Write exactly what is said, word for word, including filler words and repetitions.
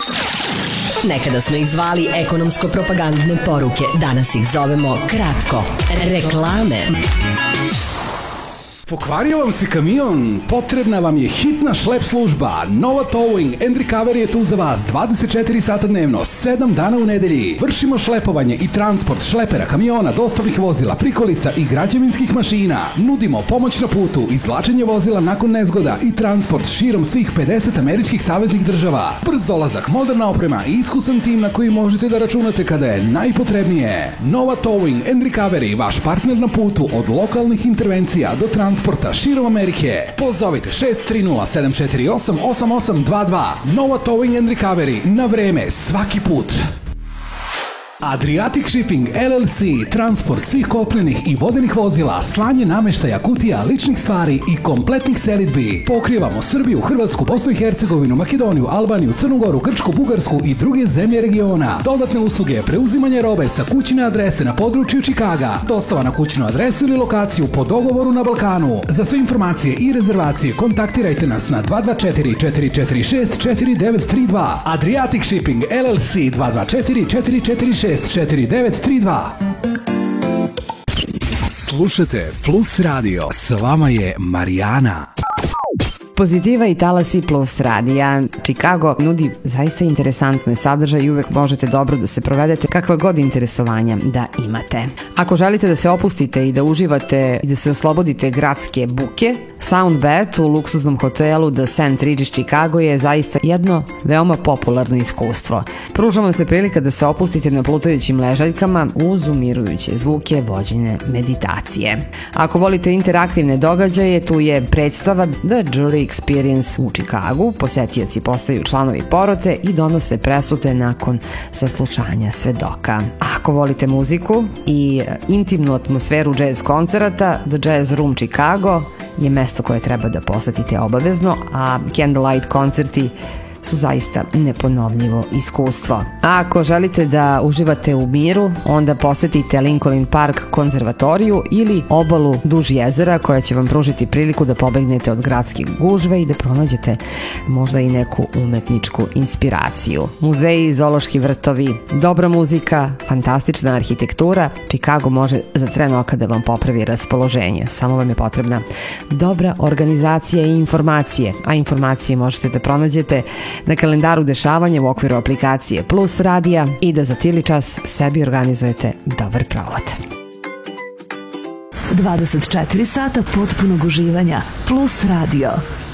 Nekada smo ih zvali ekonomsko-propagandne poruke, danas ih zovemo kratko reklame. Pokvario vam se kamion? Potrebna vam je hitna šlep služba. Nova Towing and Recovery je tu za vas dvadeset četiri sata dnevno, sedam dana u nedelji. Vršimo šlepovanje i transport šlepera, kamiona, dostavnih vozila, prikolica i građevinskih mašina. Nudimo pomoć na putu, izvlačenje vozila nakon nezgoda i transport širom svih pedeset američkih saveznih država. Brz dolazak, moderna oprema i iskusan tim na koji možete da računate kada je najpotrebnije. Nova Towing and Recovery, vaš partner na putu od lokalnih intervencija do transporta transporta širom Amerike. Pozovite šest tri nula sedam četiri osam osam osam dva dva. Nova Towing and Recovery. Na vreme, svaki put. Adriatic Shipping L L C, transport svih kopnenih i vodenih vozila, slanje nameštaja, kutija, ličnih stvari i kompletnih selidbi. Pokrivamo Srbiju, Hrvatsku, Bosnu i Hercegovinu, Makedoniju, Albaniju, Crnu Goru, Grčku, Bugarsku i druge zemlje regiona. Dodatne usluge, preuzimanje robe sa kućne adrese na području Čikaga, dostava na kućnu adresu ili lokaciju po dogovoru na Balkanu. Za sve informacije i rezervacije kontaktirajte nas na dva dva četiri četiri četiri šest četiri devet tri dva. Adriatic Shipping L L C dva dva četiri četiri četiri šest četiri devet tri dva. Slušajte Plus Radio, s vama je Marijana. Pozitiva i Talasi Plus radija. Chicago nudi zaista interesantne sadržaje i uvek možete dobro da se provedete kakva god interesovanja da imate. Ako želite da se opustite i da uživate i da se oslobodite gradske buke, Soundbat u luksuznom hotelu The Saint Regis Chicago je zaista jedno veoma popularno iskustvo. Pruža vam se prilika da se opustite na plutajućim ležaljkama uz umirujuće zvuke vođene meditacije. Ako volite interaktivne događaje, tu je predstava The Jury Experience u Chicagu. Posetioci postaju članovi porote i donose presude nakon saslušanja svedoka. Ako volite muziku i intimnu atmosferu jazz koncerata, The Jazz Room Chicago je mesto koje treba da posetite obavezno, a Candlelight koncerti su zaista neponovljivo iskustvo. A ako želite da uživate u miru, onda posetite Lincoln Park konzervatoriju ili obalu duž jezera koja će vam pružiti priliku da pobegnete od gradske gužve i da pronađete možda i neku umetničku inspiraciju. Muzeji, zoološki vrtovi, dobra muzika, fantastična arhitektura, Chicago može za tren oka da vam popravi raspoloženje. Samo vam je potrebna dobra organizacija i informacije, a informacije možete da pronađete na kalendaru dešavanja u okviru aplikacije Plus radija i da za tili čas sebi organizujete dobar provod. dvadeset četiri sata potpunog uživanja. Plus radio.